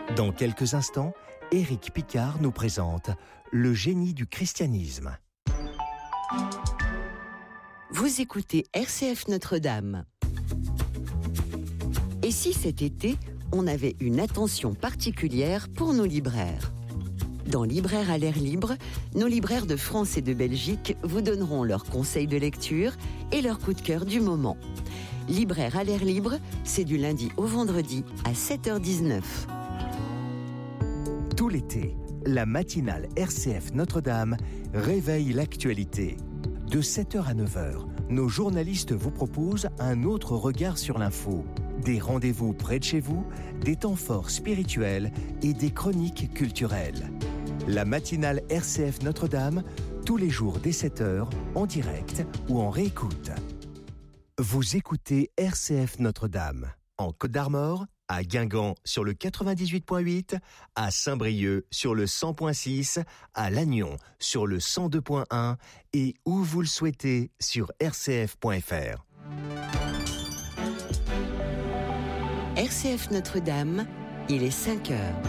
Dans quelques instants, Éric Picard nous présente le génie du christianisme. Vous écoutez RCF Notre-Dame. Et si cet été, on avait une attention particulière pour nos libraires ? Dans Libraires à l'air libre, nos libraires de France et de Belgique vous donneront leurs conseils de lecture et leurs coups de cœur du moment. Libraires à l'air libre, c'est du lundi au vendredi à 7h19. Tout l'été, la matinale RCF Notre-Dame réveille l'actualité. De 7h à 9h, nos journalistes vous proposent un autre regard sur l'info. Des rendez-vous près de chez vous, des temps forts spirituels et des chroniques culturelles. La matinale RCF Notre-Dame, tous les jours dès 7h, en direct ou en réécoute. Vous écoutez RCF Notre-Dame, en Côte d'Armor, à Guingamp sur le 98.8, à Saint-Brieuc sur le 100.6, à Lannion sur le 102.1 et où vous le souhaitez sur rcf.fr. RCF Notre-Dame, il est 5h.